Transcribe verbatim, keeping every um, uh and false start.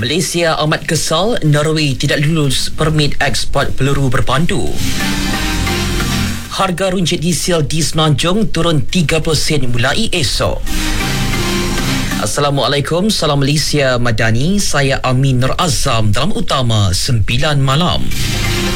Malaysia amat kesal Norway tidak lulus permit ekspor peluru berpandu. Harga runcit diesel di Semenanjung turun tiga puluh sen mulai esok. Assalamualaikum, salam Malaysia Madani. Saya Amin Nur Azam dalam Utama sembilan malam.